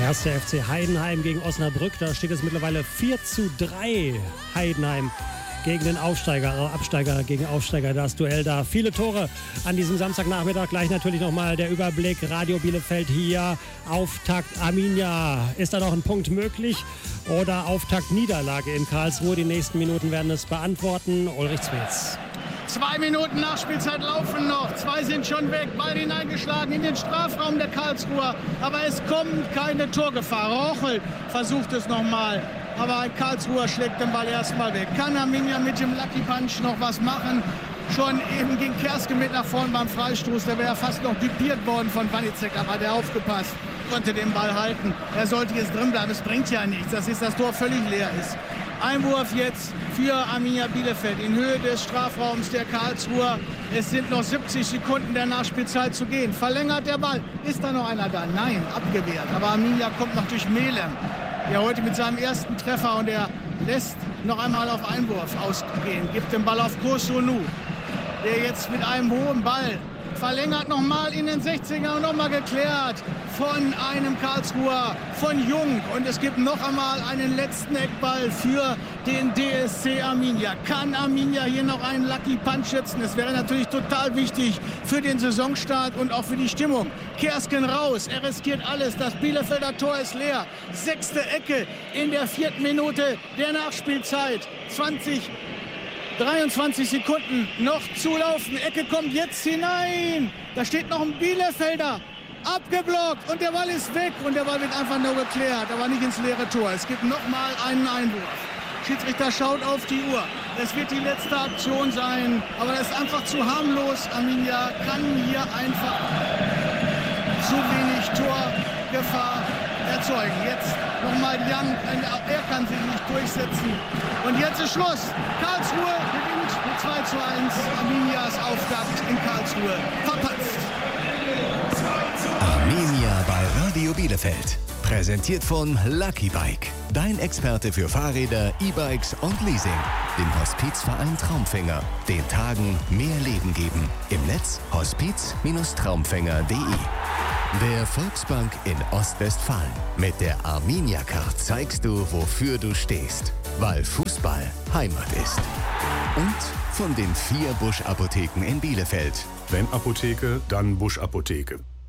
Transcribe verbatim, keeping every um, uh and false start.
Erster F C Heidenheim gegen Osnabrück. Da steht es mittlerweile vier zu drei. Heidenheim gegen den Aufsteiger, äh, Absteiger gegen Aufsteiger. Das Duell da. Viele Tore an diesem Samstagnachmittag. Gleich natürlich nochmal der Überblick. Radio Bielefeld hier. Auftakt Arminia. Ist da noch ein Punkt möglich? Oder Auftakt Niederlage in Karlsruhe? Die nächsten Minuten werden es beantworten. Ulrich Zwetz. Zwei Minuten Nachspielzeit laufen noch. Zwei sind schon weg. Ball hineingeschlagen in den Strafraum der Karlsruher. Aber es kommt keine Torgefahr. Rochel versucht es nochmal. Aber ein Karlsruher schlägt den Ball erstmal weg. Kann Arminia mit dem Lucky Punch noch was machen? Schon eben ging Kerske mit nach vorn beim Freistoß. Der wäre fast noch dupiert worden von Wanicek. Aber der aufgepasst, konnte den Ball halten. Er sollte jetzt drin bleiben. Es bringt ja nichts, dass das Tor völlig leer ist. Einwurf jetzt für Arminia Bielefeld in Höhe des Strafraums der Karlsruher. Es sind noch siebzig Sekunden der Nachspielzeit zu gehen. Verlängert der Ball. Ist da noch einer da? Nein, abgewehrt. Aber Arminia kommt noch durch Melem, der heute mit seinem ersten Treffer, und er lässt noch einmal auf Einwurf ausgehen. Gibt den Ball auf Kosunu, der jetzt mit einem hohen Ball verlängert nochmal in den sechziger und nochmal geklärt von einem Karlsruher, von Jung. Und es gibt noch einmal einen letzten Eckball für den D S C Arminia. Kann Arminia hier noch einen Lucky Punch setzen? Das wäre natürlich total wichtig für den Saisonstart und auch für die Stimmung. Kersken raus, er riskiert alles. Das Bielefelder Tor ist leer. Sechste Ecke in der vierten Minute der Nachspielzeit. zwanzig dreiundzwanzig Sekunden noch zu laufen. Ecke kommt jetzt hinein. Da steht noch ein Bielefelder. Abgeblockt und der Ball ist weg. Und der Ball wird einfach nur geklärt, aber nicht ins leere Tor. Es gibt noch mal einen Einwurf. Schiedsrichter schaut auf die Uhr. Es wird die letzte Aktion sein. Aber das ist einfach zu harmlos. Arminia kann hier einfach zu wenig Torgefahr erzeugen. Jetzt nochmal Young. Er kann sich nicht durchsetzen. Und jetzt ist Schluss. Karlsruhe gewinnt mit zwei zu eins. Arminias Auftakt in Karlsruhe verpatzt. Arminia bei Radio Bielefeld. Präsentiert von Lucky Bike. Dein Experte für Fahrräder, E-Bikes und Leasing. Dem Hospizverein Traumfänger. Den Tagen mehr Leben geben. Im Netz hospiz Traumfänger punkt de. Der Volksbank in Ostwestfalen. Mit der Arminia-Card zeigst du, wofür du stehst. Weil Fußball Heimat ist. Und von den vier Busch-Apotheken in Bielefeld. Wenn Apotheke, dann Busch-Apotheke.